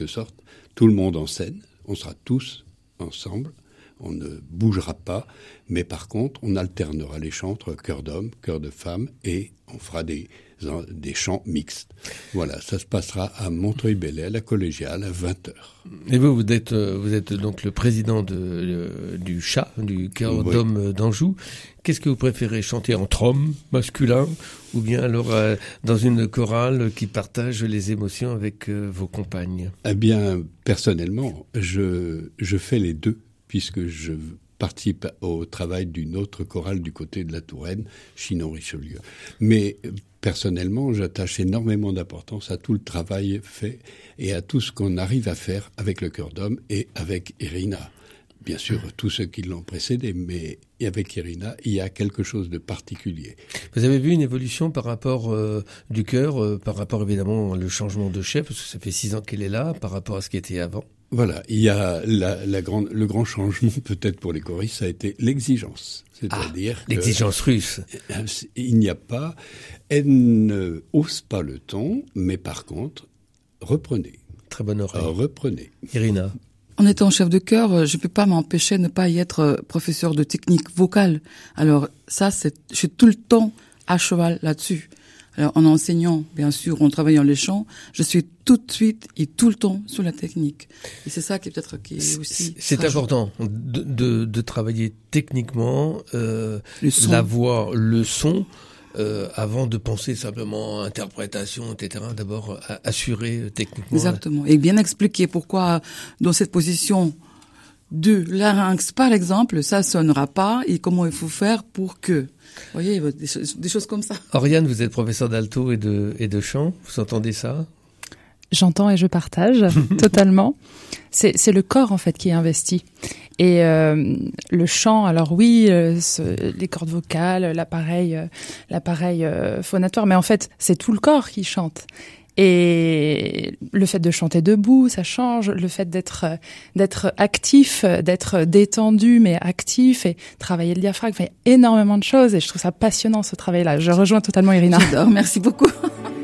sorte, tout le monde en scène, on sera tous ensemble, on ne bougera pas, mais par contre, on alternera les chants entre chœur d'hommes, chœur de femmes, et on fera des chants mixtes. Voilà, ça se passera à Montreuil-Bellay, à la collégiale, à 20h. Et vous êtes donc le président du CHA, du chœur d'hommes d'Anjou. Qu'est-ce que vous préférez chanter entre hommes, masculins, ou bien alors dans une chorale qui partage les émotions avec vos compagnes? Eh bien, personnellement, je fais les deux, puisque je participe au travail d'une autre chorale du côté de la Touraine, Chinon-Richelieu. Mais personnellement, j'attache énormément d'importance à tout le travail fait et à tout ce qu'on arrive à faire avec le chœur d'homme et avec Irina. Bien sûr, tous ceux qui l'ont précédé, mais avec Irina, il y a quelque chose de particulier. Vous avez vu une évolution par rapport du chœur, par rapport évidemment au changement de chef, parce que ça fait 6 ans qu'elle est là, par rapport à ce qui était avant? Voilà, il y a le grand changement peut-être pour les choristes, ça a été l'exigence. C'est-à-dire l'exigence russe. Il n'y a pas, elle ne hausse pas le ton, mais par contre, reprenez. Très bonne oreille. Reprenez. Irina. En étant chef de chœur, je peux pas m'empêcher de ne pas y être professeur de technique vocale. Alors ça, je suis tout le temps à cheval là-dessus. Alors, en enseignant, bien sûr, en travaillant les chants, je suis tout de suite et tout le temps sur la technique. Et c'est ça qui est aussi... C'est important de travailler techniquement la voix, le son, avant de penser simplement à interprétation, etc. D'abord, assurer techniquement. Exactement. Et bien expliquer pourquoi, dans cette position de larynx, par exemple, ça sonnera pas et comment il faut faire pour que... Vous voyez, des choses comme ça. Oriane, vous êtes professeur d'alto et de chant. Vous entendez ça? J'entends et je partage totalement. C'est le corps en fait qui est investi. Et le chant, alors oui, les cordes vocales, l'appareil phonatoire, mais en fait c'est tout le corps qui chante. Et le fait de chanter debout, ça change. Le fait d'être actif, d'être détendu mais actif et travailler le diaphragme, fait énormément de choses. Et je trouve ça passionnant ce travail-là. Je rejoins totalement Irina. J'adore, merci beaucoup.